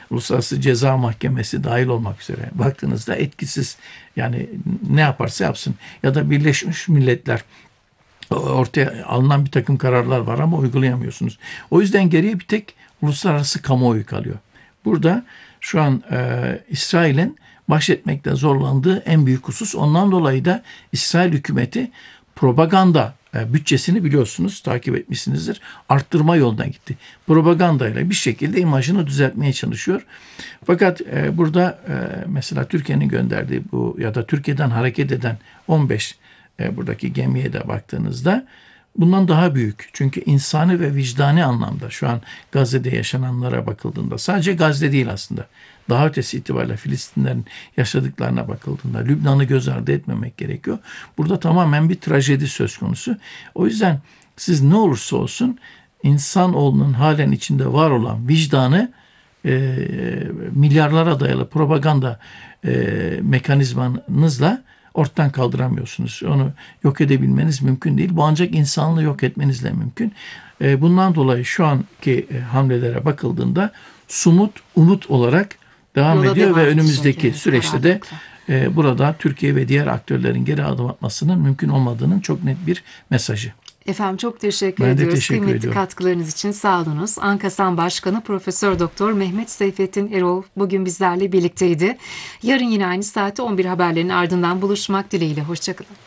Uluslararası Ceza Mahkemesi dahil olmak üzere baktığınızda etkisiz, yani ne yaparsa yapsın, ya da Birleşmiş Milletler, ortaya alınan bir takım kararlar var ama uygulayamıyorsunuz. O yüzden geriye bir tek uluslararası kamuoyu kalıyor. Burada şu an İsrail'in baş etmekte zorlandığı en büyük husus, ondan dolayı da İsrail hükümeti propaganda bütçesini, biliyorsunuz, takip etmişsinizdir, arttırma yoluna gitti. Propagandayla bir şekilde imajını düzeltmeye çalışıyor. Fakat burada mesela Türkiye'nin gönderdiği bu ya da Türkiye'den hareket eden 15 buradaki gemiye de baktığınızda bundan daha büyük. Çünkü insani ve vicdani anlamda şu an Gazze'de yaşananlara bakıldığında, sadece Gazze değil aslında, daha ötesi itibariyle Filistinlerin yaşadıklarına bakıldığında Lübnan'ı göz ardı etmemek gerekiyor. Burada tamamen bir trajedi söz konusu. O yüzden siz ne olursa olsun insanoğlunun halen içinde var olan vicdanı milyarlara dayalı propaganda mekanizmanızla ortadan kaldıramıyorsunuz. Onu yok edebilmeniz mümkün değil. Bu ancak insanlığı yok etmenizle mümkün. Bundan dolayı şu anki hamlelere bakıldığında sumut, umut olarak devam ediyor ve önümüzdeki süreçte de burada Türkiye ve diğer aktörlerin geri adım atmasının mümkün olmadığının çok net bir mesajı. Efendim çok teşekkür Ben de ediyoruz. teşekkür Kıymetli ediyorum. katkılarınız için sağ olunuz. Ankasan Başkanı Profesör Doktor Mehmet Seyfettin Erol bugün bizlerle birlikteydi. Yarın yine aynı saatte 11 haberlerin ardından buluşmak dileğiyle. Hoşçakalın.